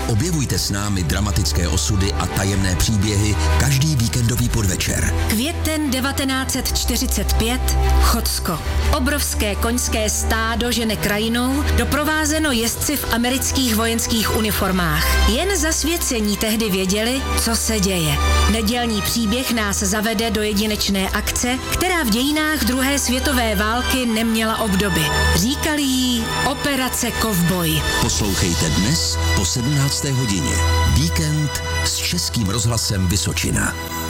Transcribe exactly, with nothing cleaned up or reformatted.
Objevujte s námi dramatické osudy a tajemné příběhy každý víkendový podvečer. Květen devatenáct set čtyřicet pět, Chotsko. Obrovské koňské stádo žene krajinou, doprovázeno jezdci v amerických vojenských uniformách. Jen zasvěcení tehdy věděli, co se děje. Nedělní příběh nás zavede do jedinečné akce, která v dějinách druhé světové války neměla obdoby. Říkali jí Operace Kovboj. Poslouchejte dnes po sedmnácté hodině. Víkend s Českým rozhlasem Vysočina.